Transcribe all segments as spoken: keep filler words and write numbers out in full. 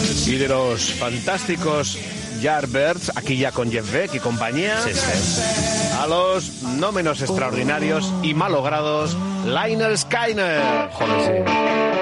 Y de los fantásticos Yardbirds, aquí ya con Jeff Beck y compañía, Sí, sí. a los no menos extraordinarios y malogrados Lynyrd Skynyrd. Joder, sí.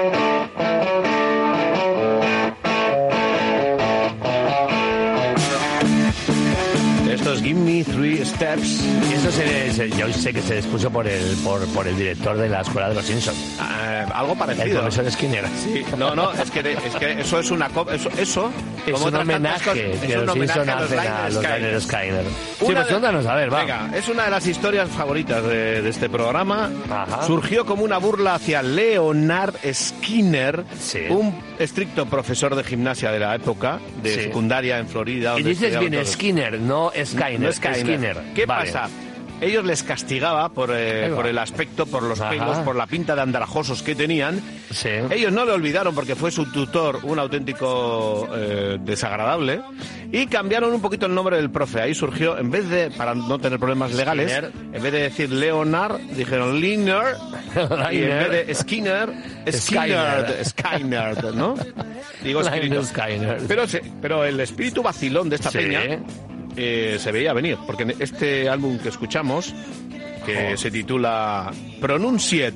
Estos Give Me Three Steps. Y eso se, se, yo sé que se expuso por el, por, por el director de la escuela de los Simpsons. Eh, algo El parecido. profesor Skinner. Sí, no, no, es que, es que eso es una... co- Eso, eso Es como un otras tantas homenaje cosas, que es un los homenaje Simpsons a los hacen a los Lynyrd Lynyrd Skynyrd. Sí, Una pues de- cuéntanos, a ver, va. Venga, es una de las historias favoritas de, de este programa. Ajá. Surgió como una burla hacia Leonard Skinner, Sí. un estricto profesor de gimnasia de la época, de Sí. secundaria en Florida. Y donde dices estudiaban bien todos. Skinner, no Skynyrd. No Skinner. Skinner. ¿Qué Vale. pasa? Ellos les castigaba por, eh, Ahí va. por el aspecto, por los Ajá. pelos, por la pinta de andrajosos que tenían. Sí. Ellos no le olvidaron porque fue su tutor un auténtico eh, desagradable y cambiaron un poquito el nombre del profe. Ahí surgió, en vez de, para no tener problemas legales, Skinner. en vez de decir Leonard, dijeron Lynyrd y en Lynyrd. vez de Skinner, Skynyrd, Skynyrd, ¿no? Digo Lynyrd escrito. Skynyrd. Pero, se- pero el espíritu vacilón de esta Sí. peña eh, se veía venir, porque en este álbum que escuchamos, que Oh. se titula Pronuncied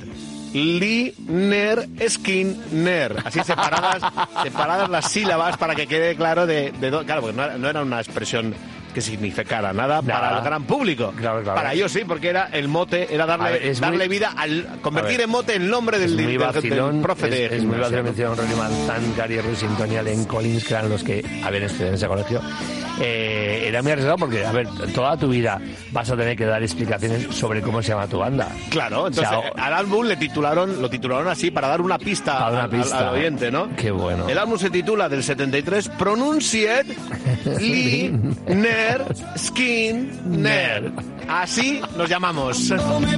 Lynyrd Skynyrd, así separadas, separadas las sílabas para que quede claro de, de dónde. Claro, porque no era, no era una expresión que significara nada, Nada. para el gran público. Claro, claro. Para ellos sí, porque era el mote, era A darle, ver, es darle muy- vida al convertir A ver, en mote el nombre del, Es muy del- del- del vacilón, profe de es, es muy gimnasia, vacilón ¿no? mencionar Ronnie Manzan, Gary Rusin, Tony Allen Collins, que eran los que habían estudiado en ese colegio. Eh, era muy arriesgado porque, a ver, toda tu vida vas a tener que dar explicaciones sobre cómo se llama tu banda. Claro, entonces O sea, o- al álbum le titularon, lo titularon así para dar una pista, Para dar una al- al- pista. Al, oyente, ¿no? Qué bueno. El álbum se titula del setenta y tres Pronuncied Lynyrd Skynyrd. Así nos llamamos.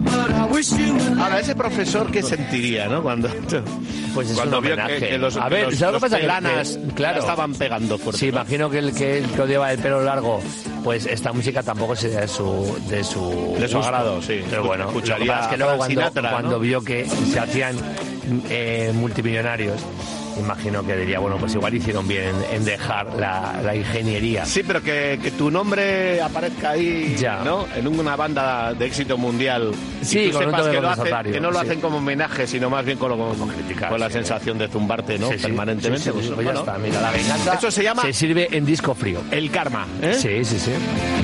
Ahora, ese profesor, ¿qué sentiría, no? Cuando, Pues es cuando un vio homenaje. que, que los, A ver, los, ¿sabes lo que los pasa? Que- pelanas que- claro. la estaban pegando fuerte. Sí, ¿no? imagino que el que, el que odiaba el pelo largo, pues esta música tampoco sería de su de su, De su gusto. agrado, sí. Pero bueno, lo que Escucharía pasa es que luego a cuando, Frank Sinatra, cuando ¿no? vio que se hacían eh, multimillonarios, imagino que diría, bueno, pues igual hicieron bien en, en dejar la, la ingeniería. Sí, pero que, que tu nombre aparezca ahí, Ya. ¿no? En una banda de éxito mundial. Sí, y tú con un sepas toque que, lo hacen, conversatorio, que no lo sí. hacen como homenaje, sino más bien con, lo- con, criticar, con la sí. sensación de zumbarte, ¿no? Sí, sí. Permanentemente. Sí, sí, pues, sí, pues ya bueno, está, mira, la venganza Eso se llama se sirve en disco frío. el karma, ¿eh? Sí, sí, sí.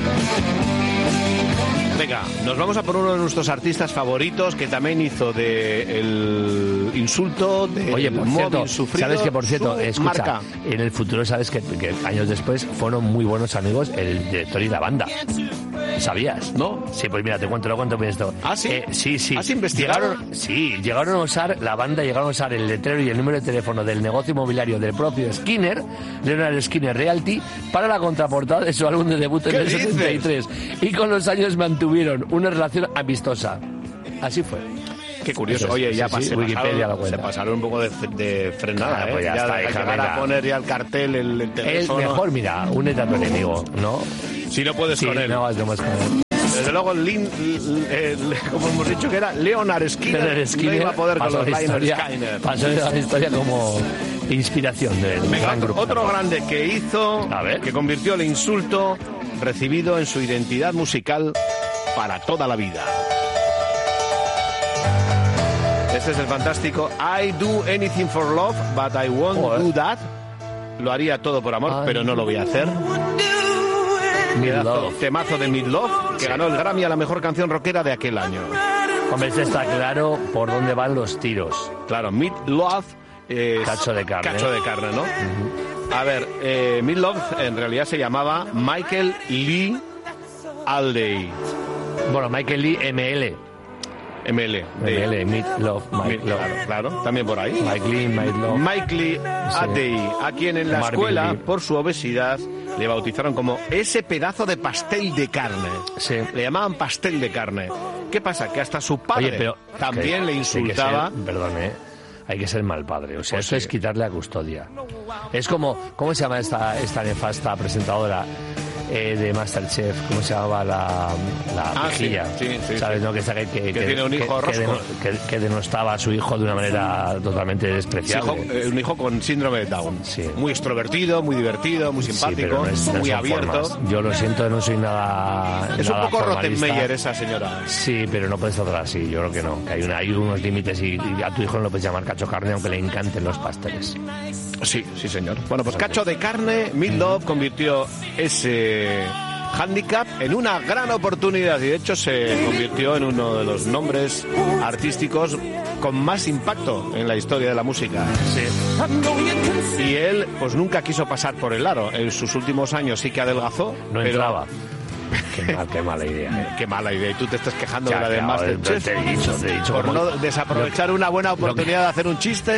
Venga, nos vamos a por uno de nuestros artistas favoritos que también hizo de el insulto de Oye, por cierto, sabes que por cierto, escucha, marca. en el futuro sabes que, que años después fueron muy buenos amigos el director y la banda. ¿Sabías? ¿No? Sí, pues mira, te cuento, lo cuento bien esto. ¿Ah, sí? Eh, sí, sí. ¿Has investigado? Llegaron, sí, llegaron a usar, la banda llegaron a usar el letrero y el número de teléfono del negocio inmobiliario del propio Skinner, Leonard Skinner Realty, para la contraportada de su álbum de debut en ¿Qué el dices? setenta y tres. Y con los años mantuvieron una relación amistosa. Así fue. Qué curioso. Eso es, Oye, ya sí, sí, pas- se, Wikipedia pasaron, lo cuenta. se pasaron un poco de, de frenada, Ah, ¿eh? pues ya está, de hija, llegar venga. a poner ya el cartel, el, el Es teléfono. mejor, mira, únete a tu enemigo, ¿no? Si no puedes Sí, con él. no, no más con él. Desde luego, Lin, eh, como hemos dicho que era, Leonard Skinner, Leonard Skinner no iba a poder con pasó los a la Lynyrd historia- Skynyrd. pasó a la historia como inspiración del Venga, gran otro, grupo. otro grande que hizo, A ver. que convirtió el insulto recibido en su identidad musical para toda la vida. Este es el fantástico I do anything for love, but I won't Joder. do that. Lo haría todo por amor, Ay. pero no lo voy a hacer. Meat Pedazo, Love. temazo de Meat Love, que ganó el Grammy a la mejor canción rockera de aquel año. Hombre, este está claro por dónde van los tiros. Claro, Meat Love es Cacho de carne. Cacho de carne, ¿no? A ver, eh, Meat Love en realidad se llamaba Michael Lee Aldey, Bueno, Michael Lee, M L. M L. de- M L, Meat Love, Mike Meat- Love. Claro, claro, también por ahí. Mike Lee, Mike Love. Mike Lee Aldey, a quien en la Marvin escuela, Lee. por su obesidad, le bautizaron como ese pedazo de pastel de carne. Sí. Le llamaban pastel de carne. ¿Qué pasa? Que hasta su padre Oye, pero también que- le hay que insultaba. ser- perdón, ¿eh? Hay que ser mal padre. O sea, Pues eso sí. es quitarle la custodia. Es como, ¿cómo se llama esta, esta nefasta presentadora? eh, de Masterchef, ¿cómo se llamaba la, la ah, mejilla? Sí, sí, sí, ¿Sabes? sí. ¿No? Que, que, que, que tiene un hijo que, rosco. Que, que, que denostaba a su hijo de una manera totalmente despreciable. Sí, hijo, eh, un hijo con síndrome de Down. Sí. Muy extrovertido, muy divertido, muy simpático, sí, pero no es, no muy son abierto. Formas. Yo lo siento, no soy nada. Es nada un poco formalista. Rottenmeier esa señora. Sí, pero no puedes tratar así, yo creo que no. Que hay, una, hay unos límites y, y a tu hijo no lo puedes llamar cacho carne aunque le encanten los pasteles. Sí, sí, señor. Bueno, pues cacho de carne, Meat Loaf convirtió ese hándicap en una gran oportunidad y de hecho se convirtió en uno de los nombres artísticos con más impacto en la historia de la música. Sí. Y él pues nunca quiso pasar por el aro. En sus últimos años sí que adelgazó. No pero... entraba. Qué, mal, qué mala idea. Eh. Qué mala idea. Y tú te estás quejando ya, de la de Masterchef. Te he dicho, te he dicho. Por no desaprovechar una buena oportunidad de hacer un chiste.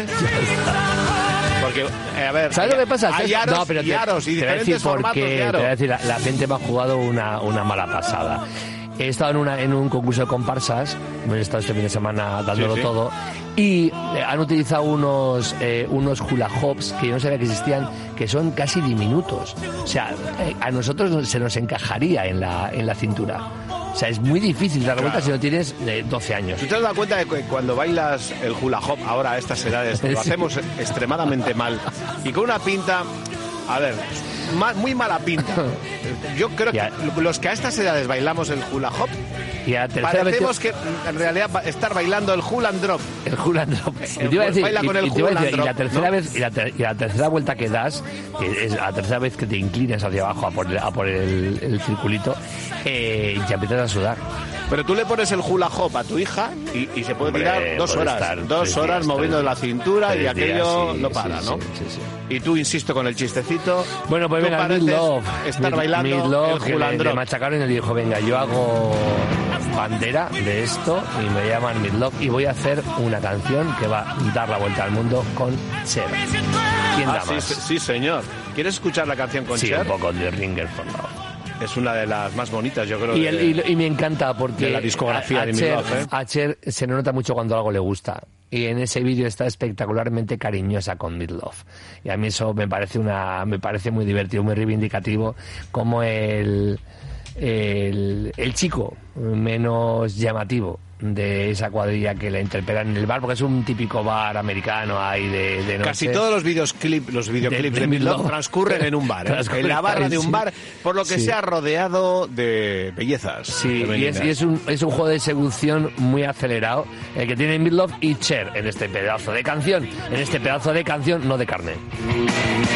Porque, eh, a ver, ¿sabes lo que pasa? Hay aros no, pero te, y aros y te diferentes decir formatos porque, de aro. Te voy a decir, la, la gente me ha jugado una, una mala pasada. He estado en, una, en un concurso de comparsas, hemos estado este fin de semana dándolo sí, sí. todo, y eh, han utilizado unos, eh, unos hula hoops que yo no sabía que existían, que son casi diminutos. O sea, eh, a nosotros se nos encajaría en la, en la cintura. O sea, es muy difícil dar vuelta si no tienes eh, doce años. ¿Tú te has dado cuenta de que cuando bailas el hula hop ahora a estas edades lo Sí. hacemos extremadamente mal y con una pinta, a ver, ma- muy mala pinta? Yo creo que Ya. los que a estas edades bailamos el hula hop Y a la tercera vez parecemos que en realidad va- estar bailando el hula and drop. el hula and drop. Y te iba a decir, Baila con y- el y te iba a hula decir, and y la drop, tercera ¿no? vez y la, ter- y la tercera vuelta que das, que es la tercera vez que te inclinas hacia abajo a por, el- a por el, el circulito, eh, ya empiezas a sudar. Pero tú le pones el hula hop a tu hija y, y se puede Hombre, tirar dos puede horas, estar dos tres horas días, moviendo tres la días. cintura y Tres aquello días, sí, no para, sí, ¿no? sí, sí, sí. Y tú insisto con el chistecito. Bueno, pues tú venga, pareces Meat Loaf. estar Meat- bailando Meat Loaf, el que hula le, and le drop. machacaron y le dijo, venga, yo hago bandera de esto y me llaman Meat Loaf y voy a hacer una canción que va a dar la vuelta al mundo con Cher. ¿Quién da Ah, sí, más? sí, sí, señor. ¿Quieres escuchar la canción con Sí, Cher? un poco de Ringer for Love. Es una de las más bonitas, yo creo. Y, de- el- y lo- y me encanta porque de la discografía a, a de Meat Cher, Loaf, ¿eh? a Cher se nota mucho cuando algo le gusta. Y en ese vídeo está espectacularmente cariñosa con Meat Loaf. Y a mí eso me parece una me parece muy divertido, muy reivindicativo, como el el, el chico menos llamativo de esa cuadrilla que la interpelan en el bar, porque es un típico bar americano ahí de, de noche. Casi todos los videoclips, los videoclips De- de, de Meat Loaf Meat Loaf. transcurren en un bar, ¿eh? Transcurren en la barra ahí, de un sí. bar, por lo que Sí. se ha rodeado de bellezas. Sí, y es, femeninas. y es un, es un juego de seducción muy acelerado, el que tiene Meat Loaf y Cher en este pedazo de canción, en este pedazo de canción, no de carne.